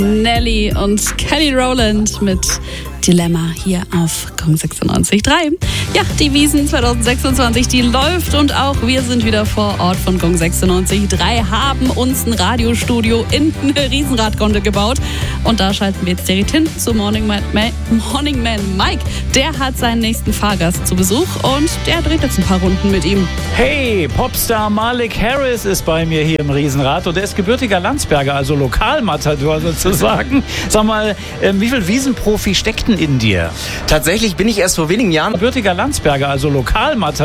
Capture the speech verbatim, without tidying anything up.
Nelly und Kelly Rowland mit Dilemma hier auf Gong sechsundneunzig Komma drei. Ja, die Wiesn zwanzig sechsundzwanzig, die läuft und auch wir sind wieder vor Ort von Gong sechsundneunzig Komma drei, haben uns ein Radiostudio in eine Riesenradgondel gebaut und da schalten wir jetzt direkt hin zu Morning Man, Morning Man Mike. Der hat seinen nächsten Fahrgast zu Besuch und der dreht jetzt ein paar Runden mit ihm. Hey, Popstar Malik Harris ist bei mir hier im Riesenrad und er ist gebürtiger Landsberger, also Lokalmatador sozusagen. Sag mal, wie viel Wiesenprofi steckt denn in dir? Tatsächlich bin ich erst vor wenigen Jahren Gebürtiger Landsberger, also Lokalmatador.